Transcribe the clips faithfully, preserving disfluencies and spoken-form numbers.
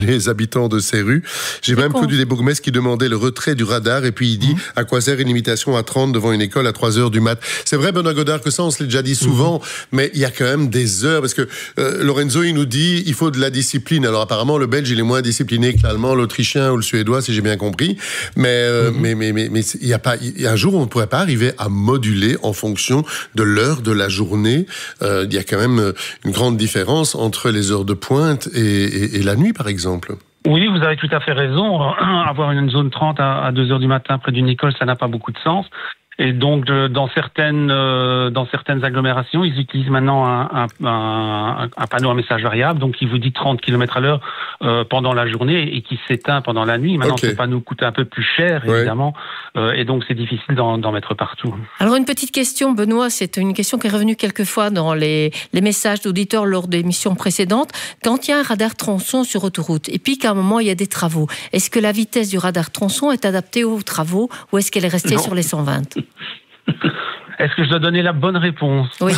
les habitants de ces rues. J'ai même connu des bourgmestres qui demandaient le retrait du radar et puis il dit mmh. à quoi sert une limitation à trente devant une école à trois heures du mat. C'est vrai, Benoît Godard, que ça, on se l'a déjà dit souvent, mmh. mais il y a quand même des heures, parce que euh, Lorenzo, il nous dit il faut de la discipline. Alors apparemment, le Belge, il est moins discipliné que l'Allemand, l'Autrichien ou le Suédois, si j'ai bien compris. Mais euh, mmh. mais mais mais mais il y a pas, il y a un jour, on ne pourrait pas arriver à moduler en fonction de l'heure de la journée. Euh, il y a quand même une grande différence entre les heures de pointe et, et, et la nuit, par exemple. Oui, vous avez tout à fait raison. Avoir une zone trente à deux heures du matin près d'une école, ça n'a pas beaucoup de sens. Et donc, dans certaines euh, dans certaines agglomérations, ils utilisent maintenant un, un, un, un panneau à message variable, donc qui vous dit trente kilomètres à l'heure euh, pendant la journée et qui s'éteint pendant la nuit. Maintenant, okay. ce panneau coûte un peu plus cher, évidemment, ouais. euh, et donc c'est difficile d'en, d'en mettre partout. Alors, une petite question, Benoît, c'est une question qui est revenue quelquefois dans les, les messages d'auditeurs lors des émissions précédentes. Quand il y a un radar tronçon sur autoroute, et puis qu'à un moment, il y a des travaux, est-ce que la vitesse du radar tronçon est adaptée aux travaux ou est-ce qu'elle est restée non. sur les cent vingt ? Est-ce que je dois donner la bonne réponse ? Oui.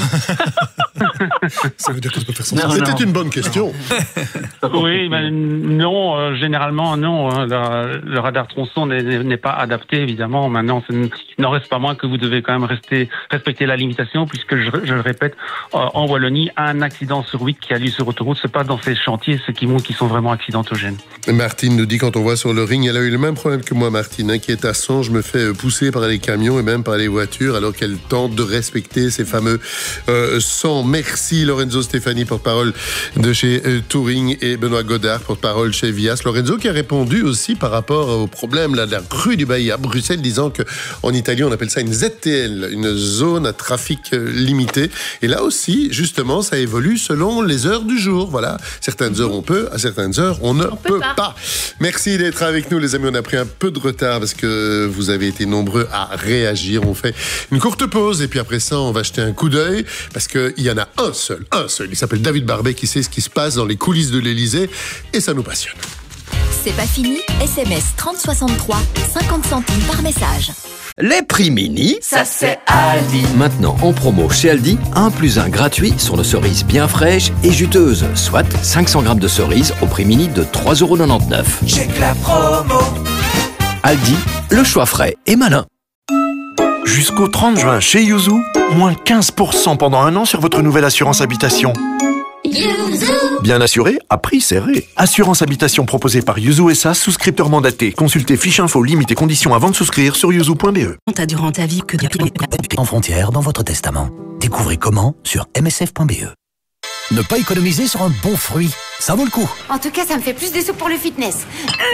Ça veut dire qu'on peut faire ça. Non, C'était non. une bonne question. Oui, mais non, euh, généralement non. Hein, le, le radar tronçon n'est, n'est pas adapté, évidemment. Maintenant, il n'en reste pas moins que vous devez quand même rester, respecter la limitation, puisque je, je le répète, euh, en Wallonie, un accident sur huit qui a lieu sur autoroute, c'est pas dans ces chantiers, ceux qui montrent qu'ils sont vraiment accidentogènes. Martine nous dit, quand on voit sur le ring, elle a eu le même problème que moi, Martine, hein, qui est à Sens, je me fais pousser par les camions et même par les voitures, alors qu'elle tente de respecter ces fameux euh, cent. Merci Lorenzo Stefani, porte-parole de chez euh, Touring, et Benoît Godard, porte-parole chez Vias. Lorenzo qui a répondu aussi par rapport au problème là, de la rue du Bailly à Bruxelles, disant qu'en Italie on appelle ça une Z T L, une zone à trafic euh, limité. Et là aussi, justement, ça évolue selon les heures du jour. Voilà, certaines heures on peut, à certaines heures on ne on peut, peut pas. pas. Merci d'être avec nous les amis, on a pris un peu de retard parce que vous avez été nombreux à réagir. On fait une courte pause et puis après ça on va jeter un coup d'œil parce qu'il y en a un seul, un seul, il s'appelle David Barbet qui sait ce qui se passe dans les coulisses de l'Élysée et ça nous passionne. C'est pas fini, S M S trente soixante-trois, cinquante centimes par message. Les prix mini, ça c'est Aldi. Maintenant en promo chez Aldi, un plus un gratuit sur nos cerises bien fraîches et juteuses, soit cinq cents grammes de cerises au prix mini de trois euros quatre-vingt-dix-neuf. Check la promo. Aldi, le choix frais et malin. Jusqu'au trente juin chez Yuzu, moins quinze pour cent pendant un an sur votre nouvelle assurance habitation. Yuzu. Bien assuré, à prix serré. Assurance habitation proposée par Yuzu S A, souscripteur mandaté. Consultez fiche info, limites et conditions avant de souscrire sur yuzu point b e. T'as durant ta vie que en frontière dans votre testament. Découvrez comment sur m s f point b e. Ne pas économiser sur un bon fruit, ça vaut le coup. En tout cas, ça me fait plus de sous pour le fitness.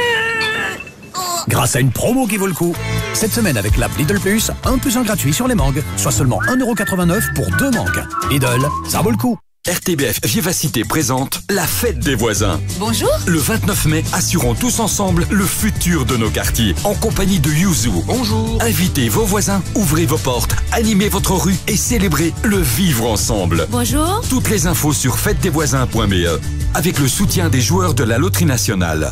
Grâce à une promo qui vaut le coup. Cette semaine avec l'app Lidl Plus, un plus un gratuit sur les mangues, soit seulement un euro quatre-vingt-neuf pour deux mangues. Lidl, ça vaut le coup. R T B F Vivacité présente la fête des voisins. Bonjour. Le vingt-neuf mai, assurons tous ensemble le futur de nos quartiers. En compagnie de Yuzu. Bonjour. Invitez vos voisins, ouvrez vos portes, animez votre rue et célébrez le vivre ensemble. Bonjour. Toutes les infos sur fête des voisins point b e avec le soutien des joueurs de la Loterie Nationale.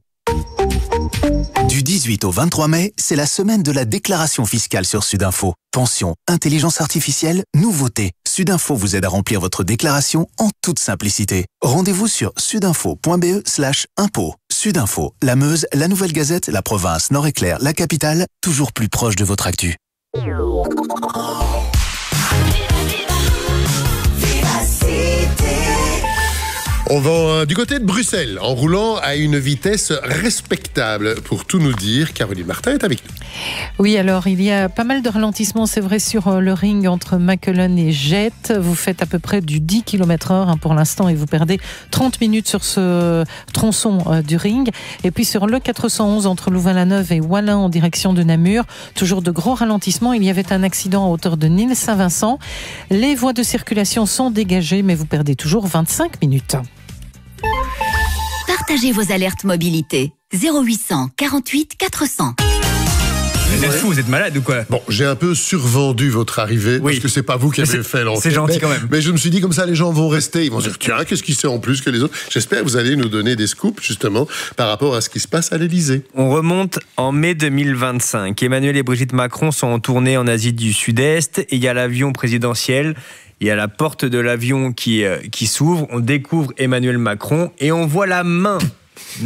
Du dix-huit au vingt-trois mai, c'est la semaine de la déclaration fiscale sur Sudinfo. Pension, intelligence artificielle, nouveautés. Sudinfo vous aide à remplir votre déclaration en toute simplicité. Rendez-vous sur sudinfo point b e slash impôt. Sudinfo, la Meuse, la Nouvelle Gazette, la province, Nord-Éclair, la capitale, toujours plus proche de votre actu. On va euh, du côté de Bruxelles, en roulant à une vitesse respectable. Pour tout nous dire, Caroline Martin est avec nous. Oui, alors il y a pas mal de ralentissements, c'est vrai, sur le ring entre Mackelen et Jette. Vous faites à peu près du dix kilomètres heure hein, pour l'instant et vous perdez trente minutes sur ce tronçon euh, du ring. Et puis sur le quatre cent onze entre Louvain-la-Neuve et Wallin en direction de Namur, toujours de gros ralentissements. Il y avait un accident à hauteur de Nîmes-Saint-Vincent. Les voies de circulation sont dégagées, mais vous perdez toujours vingt-cinq minutes. Partagez vos alertes mobilité. zéro huit cent quarante-huit quatre cents. Vous êtes fou, vous êtes malade ou quoi? Bon, j'ai un peu survendu votre arrivée, oui. parce que c'est pas vous qui avez fait l'enquête. C'est gentil quand même. Mais je me suis dit, comme ça, les gens vont rester. Ils vont se dire, tiens, qu'est-ce qu'il sait en plus que les autres? J'espère que vous allez nous donner des scoops, justement, par rapport à ce qui se passe à l'Élysée. On remonte en mai deux mille vingt-cinq. Emmanuel et Brigitte Macron sont en tournée en Asie du Sud-Est et il y a l'avion présidentiel. Il y a la porte de l'avion qui, euh, qui s'ouvre, on découvre Emmanuel Macron et on voit la main